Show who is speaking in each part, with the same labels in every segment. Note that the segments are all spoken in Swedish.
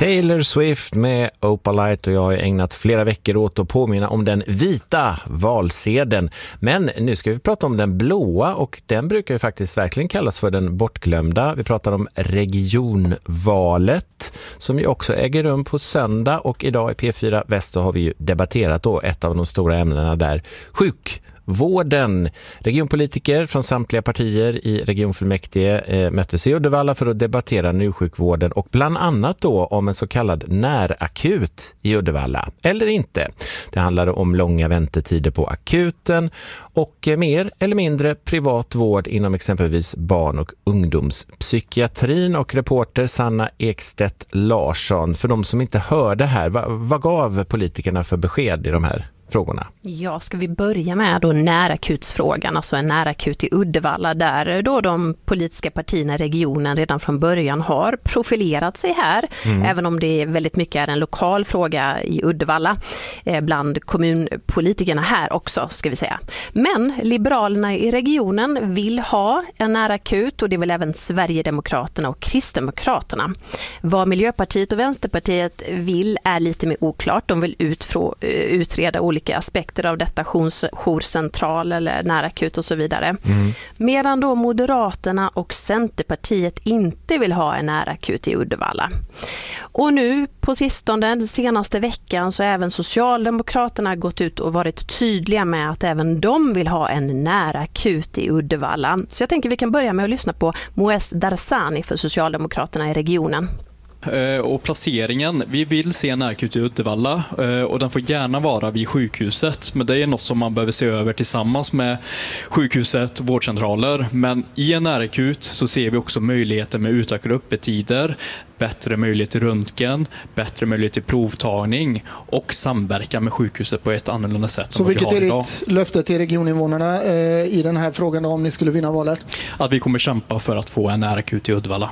Speaker 1: Taylor Swift med Opalite, och jag har ägnat flera veckor åt att påminna om den vita valsedeln. Men nu ska vi prata om den blåa, och den brukar ju faktiskt verkligen kallas för den bortglömda. Vi pratar om regionvalet som ju också äger rum på söndag, och idag i P4 Väst så har vi ju debatterat då ett av de stora ämnena där, sjukvården. Regionpolitiker från samtliga partier i regionfullmäktige möttes i Uddevalla för att debattera njursjukvården och bland annat då om en så kallad närakut i Uddevalla. Eller inte. Det handlade om långa väntetider på akuten och mer eller mindre privat vård inom exempelvis barn- och ungdomspsykiatrin. Och reporter Sanna Ekstedt Larsson, för de som inte hörde här, vad gav politikerna för besked i de här frågorna?
Speaker 2: Ja, ska vi börja med då närakutsfrågan, alltså en närakut i Uddevalla, där då de politiska partierna i regionen redan från början har profilerat sig här, även om det väldigt mycket är en lokal fråga i Uddevalla, bland kommunpolitikerna här också, ska vi säga. Men Liberalerna i regionen vill ha en närakut, och det vill även Sverigedemokraterna och Kristdemokraterna. Vad Miljöpartiet och Vänsterpartiet vill är lite mer oklart. De vill utreda olika aspekter av detta, jourcentral eller närakut och så vidare. Medan då Moderaterna och Centerpartiet inte vill ha en närakut i Uddevalla. Och nu på sistone, den senaste veckan, så har även Socialdemokraterna gått ut och varit tydliga med att även de vill ha en närakut i Uddevalla. Så jag tänker vi kan börja med att lyssna på Moez Darzani för Socialdemokraterna i regionen.
Speaker 3: Och placeringen, vi vill se en närakut i Uddevalla, och den får gärna vara vid sjukhuset, men det är något som man behöver se över tillsammans med sjukhuset och vårdcentraler. Men i en närakut så ser vi också möjligheter med utökade öppettider, bättre möjlighet till röntgen, bättre möjlighet till provtagning och samverka med sjukhuset på ett annorlunda sätt.
Speaker 4: Så vilket är ditt löfte till regioninvånarna i den här frågan då, om ni skulle vinna valet?
Speaker 3: Att vi kommer kämpa för att få en närakut i Uddevalla.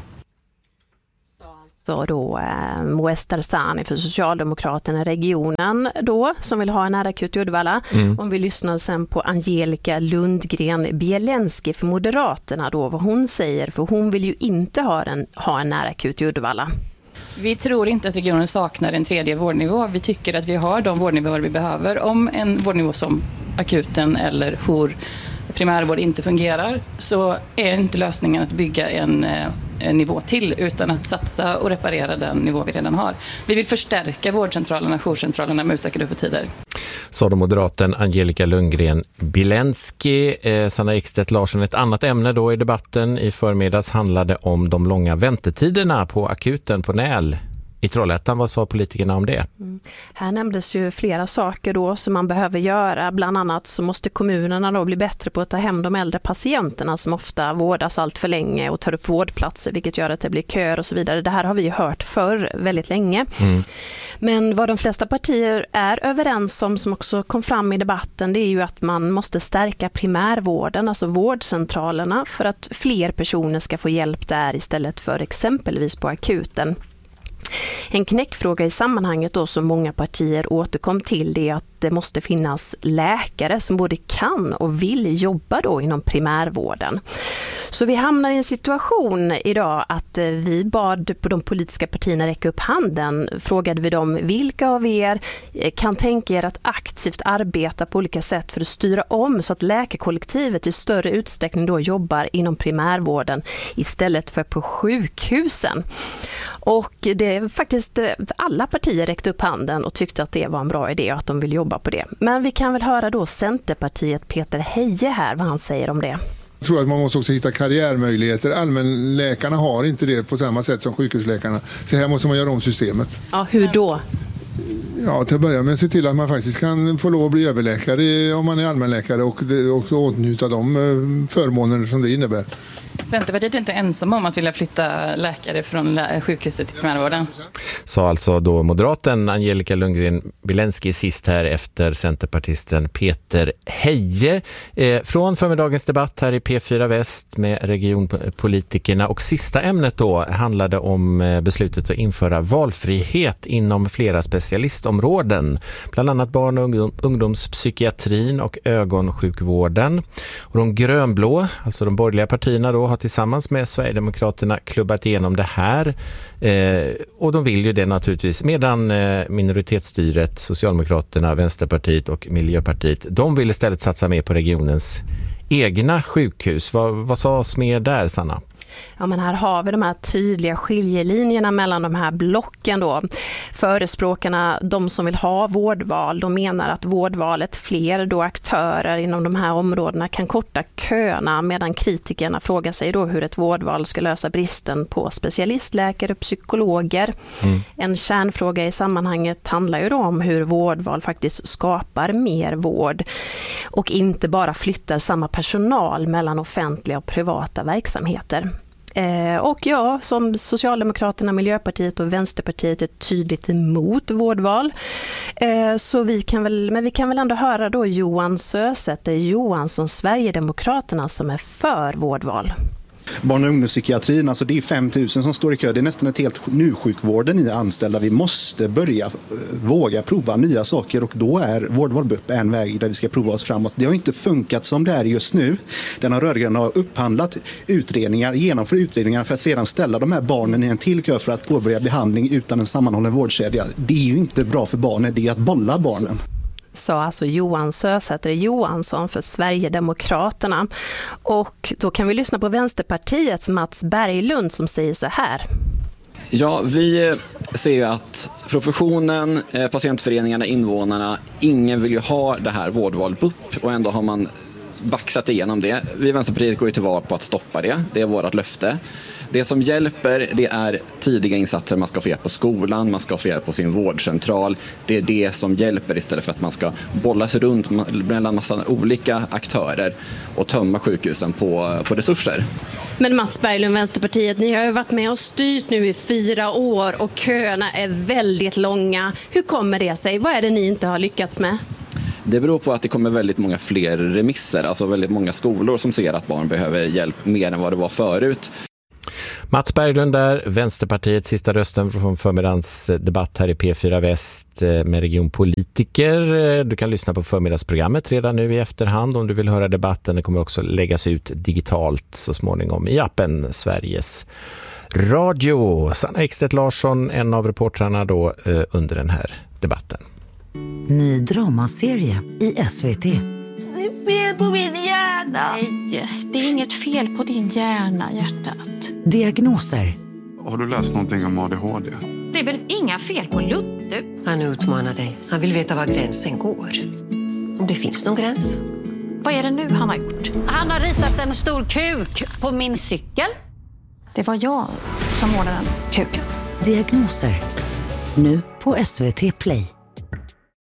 Speaker 2: Så då Moez Darzani för Socialdemokraterna i regionen då, som vill ha en närakut i Uddevalla. Om vi lyssnar sen på Angelica Lundgren-Bielenski för Moderaterna då, vad hon säger, för hon vill ju inte ha en närakut i Uddevalla.
Speaker 5: Vi tror inte att regionen saknar en tredje vårdnivå. Vi tycker att vi har de vårdnivåer vi behöver. Om en vårdnivå som akuten eller primärvård inte fungerar, så är inte lösningen att bygga en nivå till, utan att satsa och reparera den nivå vi redan har. Vi vill förstärka vårdcentralerna, jourcentralerna med utökade öppettider.
Speaker 1: Sa då moderaten Angelica Lundgren-Bielenski. Sanna Ekstedt Larsson, ett annat ämne då i debatten i förmiddags handlade om de långa väntetiderna på akuten på Näl i Trollhättan. Vad sa politikerna om det?
Speaker 2: Här nämndes ju flera saker då som man behöver göra. Bland annat så måste kommunerna då bli bättre på att ta hem de äldre patienterna som ofta vårdas allt för länge och tar upp vårdplatser, vilket gör att det blir köer och så vidare. Det här har vi ju hört förr väldigt länge. Men vad de flesta partier är överens om, som också kom fram i debatten, det är ju att man måste stärka primärvården, alltså vårdcentralerna, för att fler personer ska få hjälp där istället för exempelvis på akuten. En knäckfråga i sammanhanget då, som många partier återkom till, det är att det måste finnas läkare som både kan och vill jobba då inom primärvården. Så vi hamnar i en situation idag att vi bad på de politiska partierna räcka upp handen. Frågade vi dem, vilka av er kan tänka er att aktivt arbeta på olika sätt för att styra om så att läkarkollektivet i större utsträckning då jobbar inom primärvården istället för på sjukhusen. Och det är faktiskt alla partier räckte upp handen och tyckte att det var en bra idé och att de vill jobba på det. Men vi kan väl höra då Centerpartiet Peter Heje här, vad han säger om det.
Speaker 6: Jag tror att man måste också hitta karriärmöjligheter. Allmänläkarna har inte det på samma sätt som sjukhusläkarna. Så här måste man göra om systemet.
Speaker 2: Ja, hur då?
Speaker 6: Ja, till att börja med se till att man faktiskt kan få lov att bli överläkare om man är allmänläkare och åtnjuta de förmåner som det innebär.
Speaker 5: Centerpartiet är inte ensam om att vilja flytta läkare från sjukhuset till primärvården.
Speaker 1: Sa alltså då moderaten Angelica Lundgren-Bielenski sist här efter centerpartisten Peter Heje. Från förmiddagens debatt här i P4 Väst med regionpolitikerna. Och sista ämnet då handlade om beslutet att införa valfrihet inom flera specialistområden. Bland annat barn- och ungdomspsykiatrin och ögonsjukvården. Och de grönblå, alltså de borgerliga partierna då, har tillsammans med Sverigedemokraterna klubbat igenom det här. Och de vill ju det naturligtvis, medan minoritetsstyret, Socialdemokraterna, Vänsterpartiet och Miljöpartiet, de vill istället satsa mer på regionens egna sjukhus. Vad sades med där, Sanna?
Speaker 2: Ja, men här har vi de här tydliga skiljelinjerna mellan de här blocken då. Förespråkarna, de som vill ha vårdval, de menar att vårdvalet fler då aktörer inom de här områdena kan korta köerna, medan kritikerna frågar sig då hur ett vårdval ska lösa bristen på specialistläkare och psykologer. En kärnfråga i sammanhanget handlar ju då om hur vårdval faktiskt skapar mer vård och inte bara flyttar samma personal mellan offentliga och privata verksamheter. Och ja, som Socialdemokraterna, Miljöpartiet och Vänsterpartiet är tydligt emot vårdval. Så vi kan väl ändå höra då Johan Sösätter Johansson, Sverigedemokraterna, som är för vårdval.
Speaker 7: Barn- och ungdomspsykiatrin, alltså det är 5 000 som står i kö. Det är nästan ett helt NU-sjukvården i anställda. Vi måste börja våga prova nya saker, och då är vårdval BUP en väg där vi ska prova oss framåt. Det har inte funkat som det är just nu. Den har rödgröna upphandlat utredningar, genomför utredningar för att sedan ställa de här barnen i en till kö för att påbörja behandling utan en sammanhållen vårdkedja. Det är ju inte bra för barnen, det är att bolla barnen.
Speaker 2: Sa alltså Johan Sösätter Johansson för Sverigedemokraterna. Och då kan vi lyssna på Vänsterpartiets Mats Berglund som säger så här.
Speaker 8: Ja, vi ser ju att professionen, patientföreningarna, invånarna, ingen vill ju ha det här vårdval BUP, och ändå har man baxat igenom det. Vi i Vänsterpartiet går ju till val på att stoppa det. Det är vårt löfte. Det som hjälper, det är tidiga insatser. Man ska få hjälp på skolan, man ska få hjälp på sin vårdcentral. Det är det som hjälper, istället för att man ska bolla sig runt mellan massa olika aktörer och tömma sjukhusen på resurser.
Speaker 2: Men Mats Berglund, Vänsterpartiet, ni har ju varit med och styrt nu i 4 år och köerna är väldigt långa. Hur kommer det sig? Vad är det ni inte har lyckats med?
Speaker 8: Det beror på att det kommer väldigt många fler remisser, alltså väldigt många skolor som ser att barn behöver hjälp mer än vad det var förut.
Speaker 1: Mats Berglund där, Vänsterpartiets sista rösten från förmiddagens debatt här i P4 Väst med regionpolitiker. Du kan lyssna på förmiddagsprogrammet redan nu i efterhand om du vill höra debatten. Det kommer också läggas ut digitalt så småningom i appen Sveriges Radio. Sanna Ekstedt Larsson, en av reportrarna då under den här debatten.
Speaker 9: Ny dramaserie i SVT.
Speaker 10: Det är fel på min hjärna.
Speaker 11: Nej, det är inget fel på din hjärna, hjärtat.
Speaker 9: Diagnoser.
Speaker 12: Har du läst någonting om ADHD?
Speaker 11: Det är väl inga fel på Ludde?
Speaker 10: Han utmanar dig. Han vill veta var gränsen går. Om det finns någon gräns.
Speaker 11: Vad är det nu han har gjort?
Speaker 10: Han har ritat en stor kuk på min cykel.
Speaker 11: Det var jag som målade den kuken.
Speaker 9: Diagnoser. Nu på SVT Play.